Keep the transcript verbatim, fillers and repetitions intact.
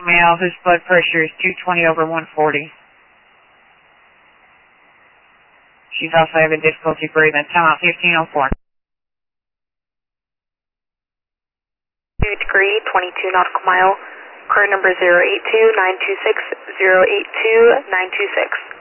female whose blood pressure is two twenty over one forty. She's also having difficulty breathing. Time out fifteen oh four. two degree, twenty-two nautical mile. Current number zero eight two nine two six, zero eight two nine two six.